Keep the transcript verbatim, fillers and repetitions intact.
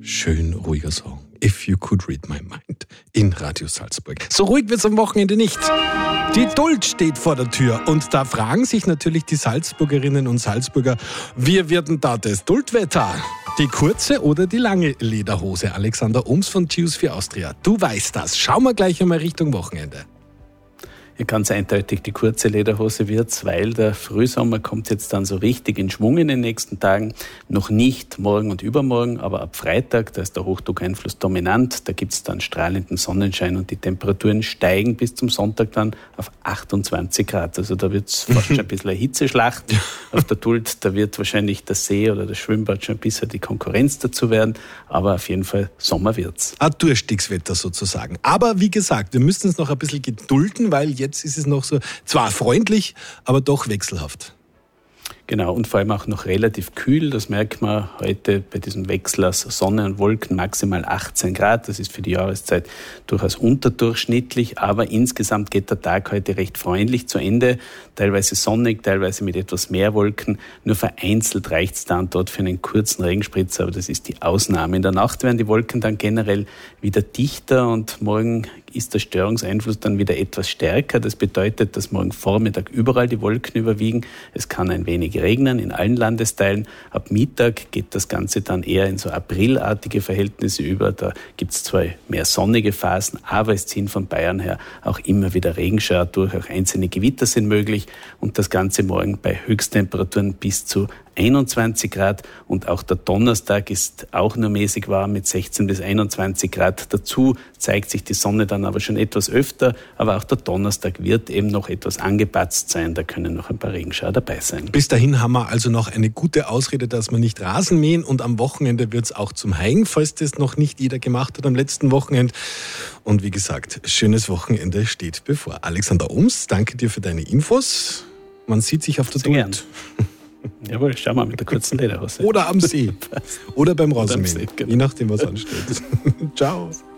Schön ruhiger Song. If You Could Read My Mind in Radio Salzburg. So ruhig wird es am Wochenende nicht. Die Duld steht vor der Tür und da fragen sich natürlich die Salzburgerinnen und Salzburger, wie wird denn da das Duldwetter? Die kurze oder die lange Lederhose? Alexander Ohms von Choose für Austria. Du weißt das. Schauen wir gleich einmal Richtung Wochenende. Ja, ganz eindeutig die kurze Lederhose wird's, weil der Frühsommer kommt jetzt dann so richtig in Schwung in den nächsten Tagen. Noch nicht morgen und übermorgen, aber ab Freitag, da ist der Hochdruckeinfluss dominant. Da gibt's dann strahlenden Sonnenschein und die Temperaturen steigen bis zum Sonntag dann auf achtundzwanzig Grad. Also da wird's fast schon ein bisschen eine Hitzeschlacht auf der Duld. Da wird wahrscheinlich der See oder das Schwimmbad schon ein bisschen die Konkurrenz dazu werden. Aber auf jeden Fall Sommer wird's. Ein Durchstiegswetter sozusagen. Aber wie gesagt, wir müssen es noch ein bisschen gedulden, weil jetzt ist es noch so, zwar freundlich, aber doch wechselhaft. Genau, und vor allem auch noch relativ kühl. Das merkt man heute bei diesem Wechsel aus Sonne und Wolken, maximal achtzehn Grad. Das ist für die Jahreszeit durchaus unterdurchschnittlich, aber insgesamt geht der Tag heute recht freundlich zu Ende. Teilweise sonnig, teilweise mit etwas mehr Wolken. Nur vereinzelt reicht es dann dort für einen kurzen Regenspritzer, aber das ist die Ausnahme. In der Nacht werden die Wolken dann generell wieder dichter und morgen ist der Störungseinfluss dann wieder etwas stärker. Das bedeutet, dass morgen Vormittag überall die Wolken überwiegen. Es kann ein wenig regnen in allen Landesteilen. Ab Mittag geht das Ganze dann eher in so aprilartige Verhältnisse über. Da gibt es zwar mehr sonnige Phasen, aber es ziehen von Bayern her auch immer wieder Regenschauer durch. Auch einzelne Gewitter sind möglich und das Ganze morgen bei Höchsttemperaturen bis zu einundzwanzig Grad und auch der Donnerstag ist auch nur mäßig warm mit sechzehn bis einundzwanzig Grad. Dazu zeigt sich die Sonne dann aber schon etwas öfter, aber auch der Donnerstag wird eben noch etwas angepatzt sein. Da können noch ein paar Regenschauer dabei sein. Bis dahin haben wir also noch eine gute Ausrede, dass wir nicht Rasen mähen und am Wochenende wird es auch zum Heigen, falls das noch nicht jeder gemacht hat am letzten Wochenende. Und wie gesagt, schönes Wochenende steht bevor. Alexander Ohms, danke dir für deine Infos. Man sieht sich auf der Duld. Jawohl, schau mal mit der kurzen Lederhose. Oder am See. Oder beim Rasenmähen. Genau. Je nachdem, was ansteht. Ciao.